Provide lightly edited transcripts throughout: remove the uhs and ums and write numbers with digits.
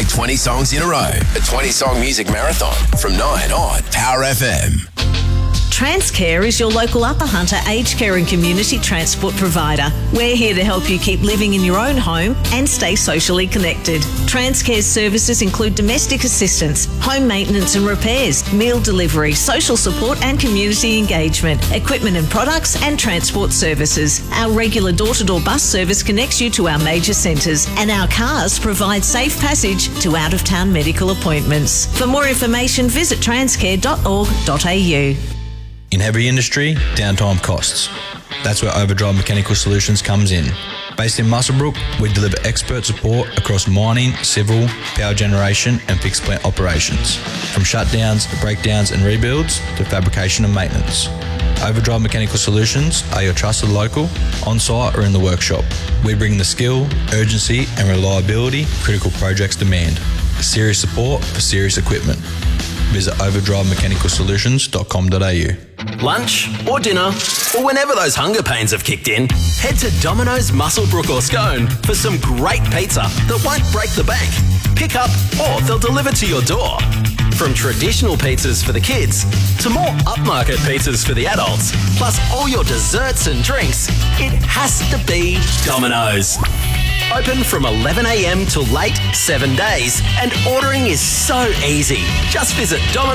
like 20 songs in a row. A 20-song music marathon from 9 on Power FM. Transcare is your local Upper Hunter aged care and community transport provider. We're here to help you keep living in your own home and stay socially connected. Transcare's services include domestic assistance, home maintenance and repairs, meal delivery, social support and community engagement, equipment and products and transport services. Our regular door-to-door bus service connects you to our major centres, and our cars provide safe passage to out-of-town medical appointments. For more information, visit transcare.org.au. In heavy industry, downtime costs. That's where Overdrive Mechanical Solutions comes in. Based in Muswellbrook, we deliver expert support across mining, civil, power generation and fixed plant operations. From shutdowns, breakdowns and rebuilds to fabrication and maintenance. Overdrive Mechanical Solutions are your trusted local, on-site or in the workshop. We bring the skill, urgency and reliability critical projects demand. Serious support for serious equipment. Visit overdrivemechanicalsolutions.com.au. Lunch or dinner, or whenever those hunger pains have kicked in, head to Domino's Muswellbrook or Scone for some great pizza that won't break the bank. Pick up or they'll deliver to your door. From traditional pizzas for the kids to more upmarket pizzas for the adults, plus all your desserts and drinks, it has to be Domino's. Open from 11 a.m. till late, 7 days, and ordering is so easy. Just visit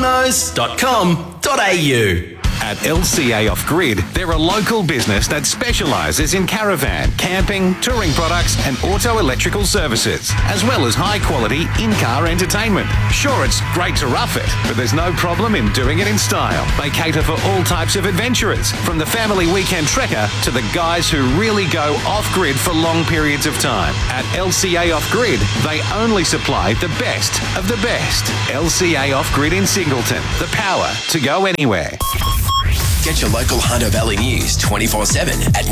dominoes.com.au. At LCA Off-Grid, they're a local business that specialises in caravan, camping, touring products and auto electrical services, as well as high-quality in-car entertainment. Sure, it's great to rough it, but there's no problem in doing it in style. They cater for all types of adventurers, from the family weekend trekker to the guys who really go off-grid for long periods of time. At LCA Off-Grid, they only supply the best of the best. LCA Off-Grid in Singleton, the power to go anywhere. Get your local Hunter Valley news 24/7 at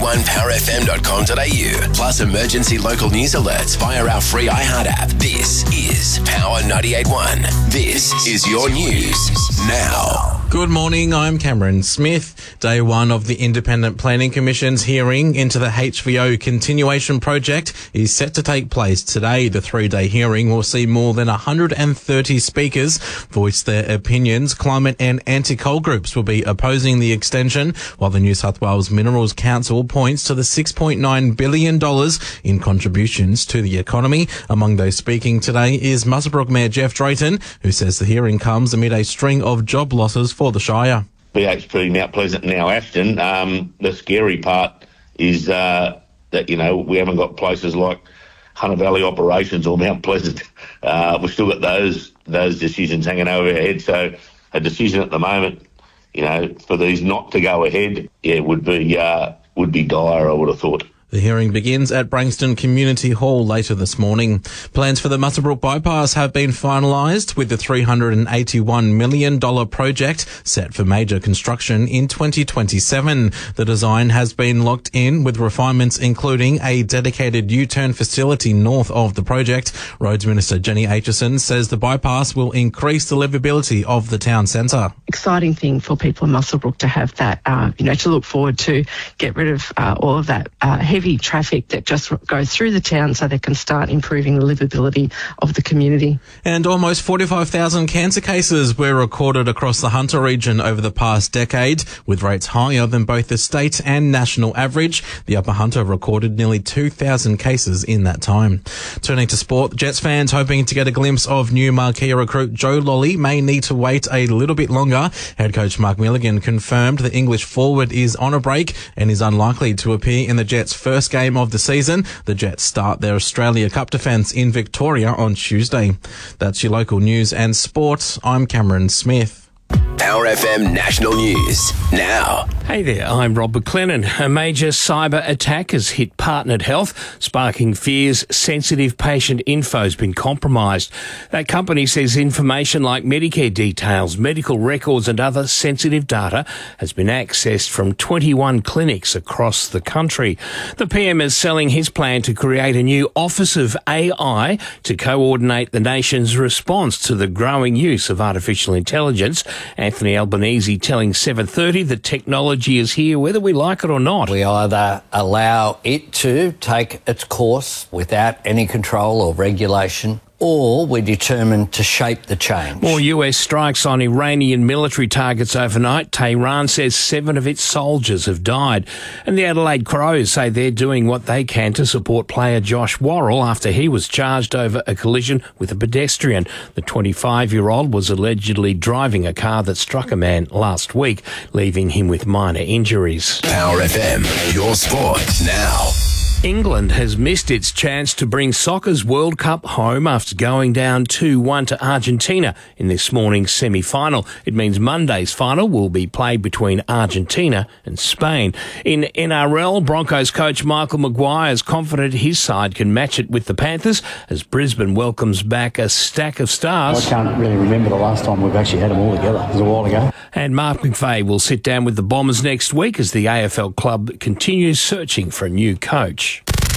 981powerfm.com.au. Plus emergency local news alerts via our free iHeart app. This is Power 98.1. This is your news now. Good morning, I'm Cameron Smith. Day one of the Independent Planning Commission's hearing into the HVO continuation project is set to take place today. The 3-day hearing will see more than 130 speakers voice their opinions. Climate and anti-coal groups will be opposing the extension, while the New South Wales Minerals Council points to the $6.9 billion in contributions to the economy. Among those speaking today is Muswellbrook Mayor Jeff Drayton, who says the hearing comes amid a string of job losses for the Shire. BHP, Mount Pleasant, now Ashton. The scary part is that, we haven't got places like Hunter Valley Operations or Mount Pleasant. We've still got those decisions hanging over our heads. So a decision at the moment, for these not to go ahead, would be dire, I would have thought. The hearing begins at Branxton Community Hall later this morning. Plans for the Muswellbrook Bypass have been finalised, with the $381 million project set for major construction in 2027. The design has been locked in, with refinements including a dedicated U-turn facility north of the project. Roads Minister Jenny Aitchison says the bypass will increase the livability of the town centre. Exciting thing for people in Muswellbrook to have that, to look forward to, get rid of all of that heavy traffic that just goes through the town, so they can start improving the livability of the community. And almost 45,000 cancer cases were recorded across the Hunter region over the past decade, with rates higher than both the state and national average. The Upper Hunter recorded nearly 2,000 cases in that time. Turning to sport, Jets fans hoping to get a glimpse of new marquee recruit Joe Lolley may need to wait a little bit longer. Head coach Mark Milligan confirmed the English forward is on a break and is unlikely to appear in the Jets' first game of the season. The Jets start their Australia Cup defence in Victoria on Tuesday. That's your local news and sport. I'm Cameron Smith. Power FM National News now. Hey there, I'm Rob McLennan. A major cyber attack has hit Partnered Health, sparking fears sensitive patient info has been compromised. That company says information like Medicare details, medical records and other sensitive data has been accessed from 21 clinics across the country. The PM is selling his plan to create a new Office of AI to coordinate the nation's response to the growing use of artificial intelligence. Anthony Albanese telling 7:30 that technology is here whether we like it or not. We either allow it to take its course without any control or regulation, or we're determined to shape the change. More US strikes on Iranian military targets overnight. Tehran says 7 of its soldiers have died. And the Adelaide Crows say they're doing what they can to support player Josh Worrell after he was charged over a collision with a pedestrian. The 25-year-old was allegedly driving a car that struck a man last week, leaving him with minor injuries. Power FM, your sport now. England has missed its chance to bring soccer's World Cup home after going down 2-1 to Argentina in this morning's semi-final. It means Monday's final will be played between Argentina and Spain. In NRL, Broncos coach Michael Maguire is confident his side can match it with the Panthers as Brisbane welcomes back a stack of stars. I can't really remember the last time we've actually had them all together. It was a while ago. And Mark McVeigh will sit down with the Bombers next week as the AFL club continues searching for a new coach.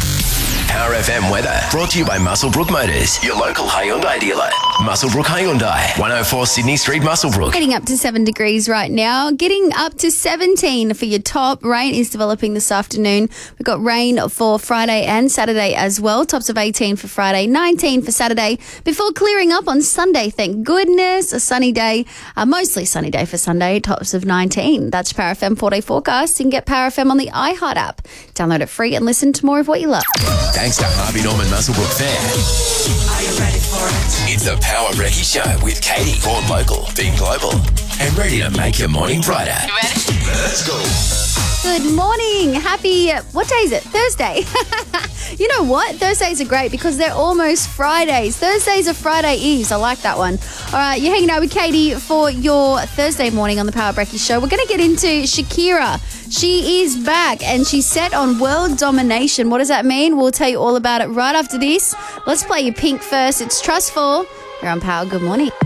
Power FM weather brought to you by Muswellbrook Motors, your local Hyundai dealer. Muswellbrook Hyundai, 104 Sydney Street, Muswellbrook. Getting up to 7 degrees right now. Getting up to 17 for your top. Rain is developing this afternoon. We've got rain for Friday and Saturday as well. Tops of 18 for Friday, 19 for Saturday. Before clearing up on Sunday, thank goodness. A sunny day, mostly sunny day for Sunday. Tops of 19. That's Power FM 4-day forecast. You can get Power FM on the iHeart app. Download it free and listen to more of what you love. Thanks to Harvey Norman Muswellbrook Fair. Are you ready for it? It's the Power Brekkie Show with Katie, born local, being global, and ready to make your morning brighter. You ready? Let's go. Good morning. Happy, what day is it? Thursday. You know what? Thursdays are great because they're almost Fridays. Thursdays are Friday Eves. I like that one. All right, you're hanging out with Katie for your Thursday morning on the Power Brekkie Show. We're going to get into Shakira. She is back and she's set on world domination. What does that mean? We'll tell you all about it right after this. Let's play your Pink first. It's Trustful. You're on Power. Good morning.